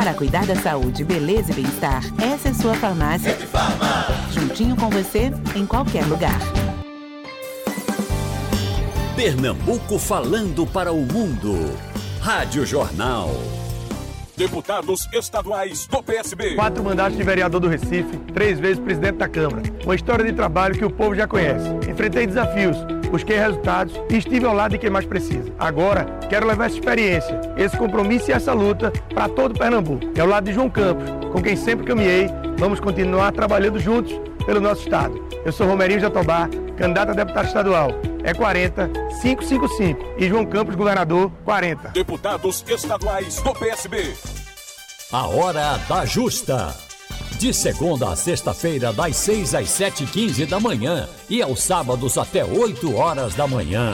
Para cuidar da saúde, beleza e bem-estar, essa é sua farmácia. Juntinho com você, em qualquer lugar. Pernambuco falando para o mundo. Rádio Jornal. Deputados estaduais do PSB. 4 mandatos de vereador do Recife, 3 vezes presidente da Câmara. Uma história de trabalho que o povo já conhece. Enfrentei desafios, busquei resultados e estive ao lado de quem mais precisa. Agora, quero levar essa experiência, esse compromisso e essa luta para todo Pernambuco. É ao lado de João Campos, com quem sempre caminhei. Vamos continuar trabalhando juntos pelo nosso estado. Eu sou Romerinho Jatobá, candidato a deputado estadual. É 40-555 e João Campos, governador, 40. Deputados estaduais do PSB. A Hora da Justa. De segunda a sexta-feira, das 6 às 7h15 da manhã e aos sábados até 8 horas da manhã.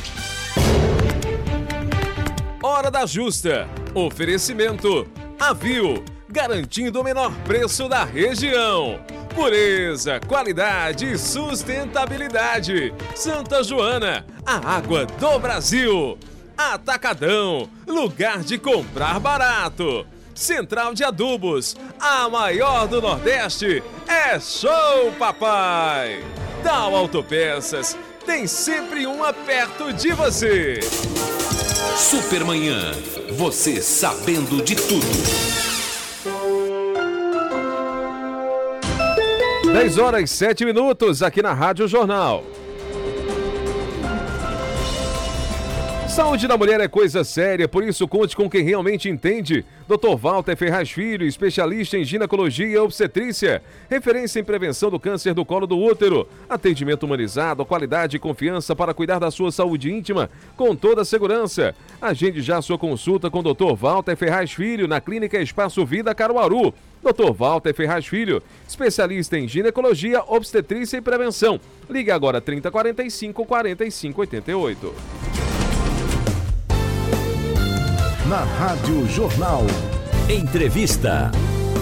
Hora da Justa. Oferecimento Avil, garantindo o menor preço da região. Pureza, qualidade e sustentabilidade. Santa Joana, a água do Brasil. Atacadão, lugar de comprar barato. Central de Adubos, a maior do Nordeste. É show, papai! Tal Autopeças, tem sempre uma perto de você. Supermanhã, você sabendo de tudo. 10h07 aqui na Rádio Jornal. Saúde da mulher é coisa séria, por isso conte com quem realmente entende. Dr. Walter Ferraz Filho, especialista em ginecologia e obstetrícia, referência em prevenção do câncer do colo do útero. Atendimento humanizado, qualidade e confiança para cuidar da sua saúde íntima com toda a segurança. Agende já sua consulta com o Dr. Walter Ferraz Filho na Clínica Espaço Vida Caruaru. Dr. Walter Ferraz Filho, especialista em ginecologia, obstetrícia e prevenção. Ligue agora 3045-4588. Na Rádio Jornal. Entrevista.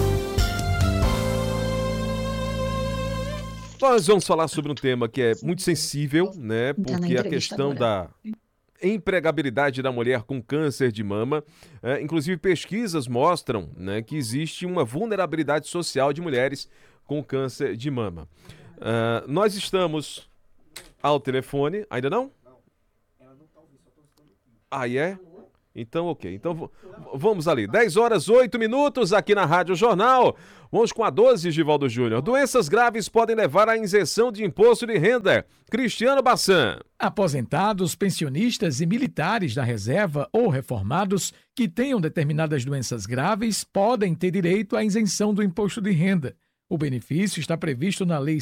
Nós vamos falar sobre um tema que é muito sensível, né? Porque a questão da empregabilidade da mulher com câncer de mama, inclusive pesquisas mostram, né, que existe uma vulnerabilidade social de mulheres com câncer de mama. Nós estamos ao telefone, ainda não? Ela não está ouvindo, só estou escutando aqui. Ah, é? Então, ok. Então, vamos ali. 10h08 aqui na Rádio Jornal. Vamos com a 12, Givaldo Júnior. Doenças graves podem levar à isenção de imposto de renda. Cristiano Bassan. Aposentados, pensionistas e militares da reserva ou reformados que tenham determinadas doenças graves podem ter direito à isenção do imposto de renda. O benefício está previsto na Lei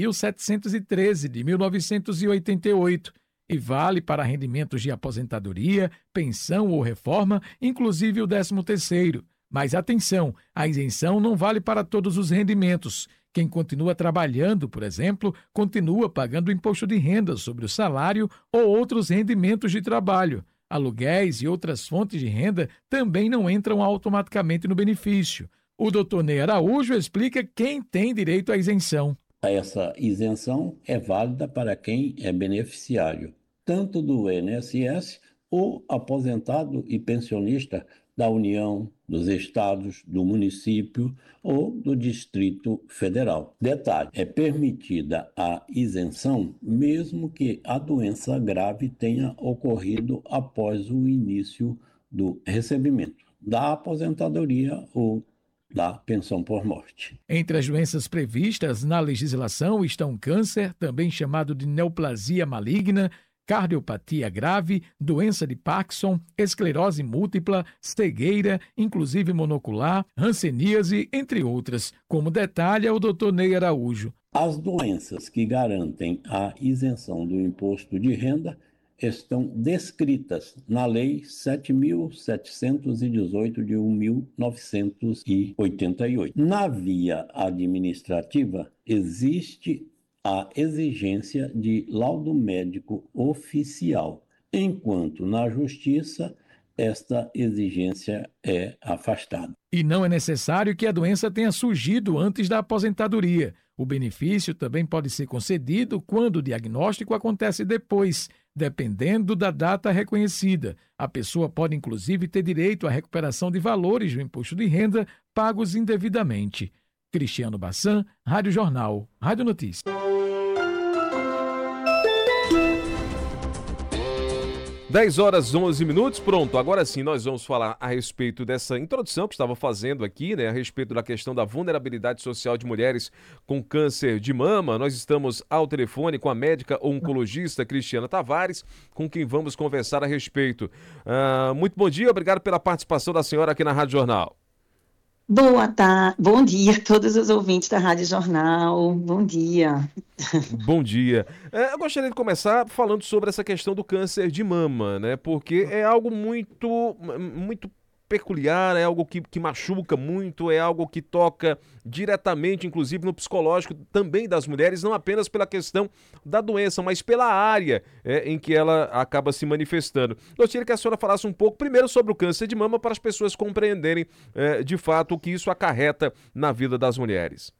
7.713, de 1988. E vale para rendimentos de aposentadoria, pensão ou reforma, inclusive o 13º. Mas atenção, a isenção não vale para todos os rendimentos. Quem continua trabalhando, por exemplo, continua pagando imposto de renda sobre o salário ou outros rendimentos de trabalho. Aluguéis e outras fontes de renda também não entram automaticamente no benefício. O Dr. Ney Araújo explica quem tem direito à isenção. Essa isenção é válida para quem é beneficiário, tanto do INSS ou aposentado e pensionista da União, dos estados, do município ou do Distrito Federal. Detalhe, é permitida a isenção mesmo que a doença grave tenha ocorrido após o início do recebimento da aposentadoria ou da pensão por morte. Entre as doenças previstas na legislação estão câncer, também chamado de neoplasia maligna, cardiopatia grave, doença de Parkinson, esclerose múltipla, cegueira, inclusive monocular, hanseníase, entre outras, como detalha o Dr. Ney Araújo. As doenças que garantem a isenção do imposto de renda estão descritas na Lei 7.718 de 1988. Na via administrativa, existe a exigência de laudo médico oficial, enquanto na Justiça esta exigência é afastada. E não é necessário que a doença tenha surgido antes da aposentadoria. O benefício também pode ser concedido quando o diagnóstico acontece depois, Dependendo da data reconhecida, a pessoa pode inclusive ter direito à recuperação de valores do imposto de renda pagos indevidamente. Cristiano Bassan, Rádio Jornal, Rádio Notícias. 10h11. Pronto, agora sim nós vamos falar a respeito dessa introdução que estava fazendo aqui, né? A respeito da questão da vulnerabilidade social de mulheres com câncer de mama. Nós estamos ao telefone com a médica oncologista Cristiana Tavares, com quem vamos conversar a respeito. Muito bom dia, obrigado pela participação da senhora aqui na Rádio Jornal. Boa tarde, bom dia a todos os ouvintes da Rádio Jornal, bom dia. Bom dia. Eu gostaria de começar falando sobre essa questão do câncer de mama, né? Porque é algo muito peculiar, é algo que machuca muito, é algo que toca diretamente, inclusive no psicológico também das mulheres, não apenas pela questão da doença, mas pela área em que ela acaba se manifestando. Gostaria que a senhora falasse um pouco primeiro sobre o câncer de mama para as pessoas compreenderem de fato o que isso acarreta na vida das mulheres.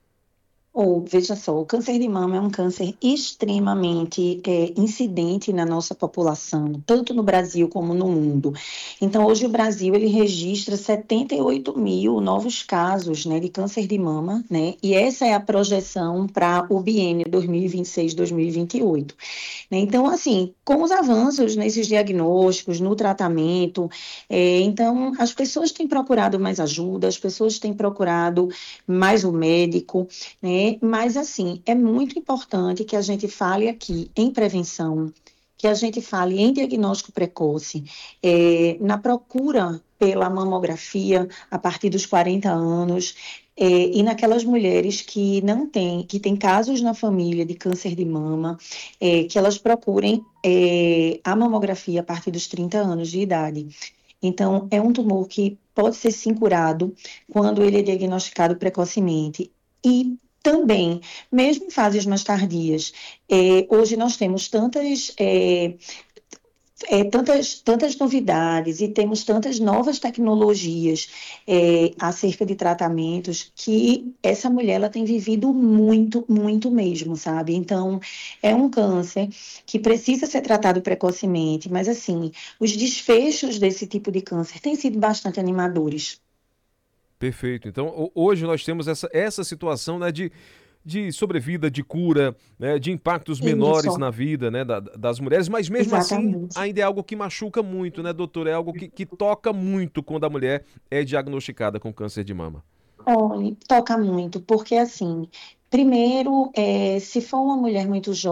Veja só, o câncer de mama é um câncer extremamente incidente na nossa população, tanto no Brasil como no mundo. Então, hoje o Brasil ele registra 78 mil novos casos, né, de câncer de mama, né, e essa é a projeção para o biênio 2026-2028. Né? Então, assim, com os avanços nesses diagnósticos, no tratamento, então as pessoas têm procurado mais ajuda, as pessoas têm procurado mais o médico, né? Mas, assim, é muito importante que a gente fale aqui em prevenção, que a gente fale em diagnóstico precoce, na procura pela mamografia a partir dos 40 anos, e naquelas mulheres que não têm, que têm casos na família de câncer de mama, que elas procurem a mamografia a partir dos 30 anos de idade. Então, é um tumor que pode ser sim curado quando ele é diagnosticado precocemente. E também, mesmo em fases mais tardias, hoje nós temos tantas novidades e temos tantas novas tecnologias acerca de tratamentos que essa mulher ela tem vivido muito, muito mesmo, sabe? Então, é um câncer que precisa ser tratado precocemente, mas assim, os desfechos desse tipo de câncer têm sido bastante animadores. Perfeito. Então, hoje nós temos essa situação, né, de sobrevida, de cura, né, de impactos menores na vida, né, das mulheres, mas mesmo assim ainda é algo que machuca muito, né, doutor? É algo que toca muito quando a mulher é diagnosticada com câncer de mama. Olha, toca muito, porque assim, primeiro, se for uma mulher muito jovem,